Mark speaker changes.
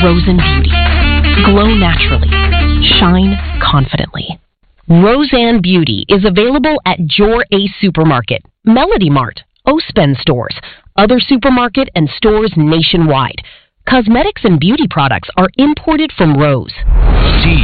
Speaker 1: Roseanne Beauty. Glow naturally. Shine confidently. Roseanne Beauty is available at Your Ace Supermarket, Melody Mart, Ospen stores, other supermarket and stores nationwide. Cosmetics and beauty products are imported from Rose.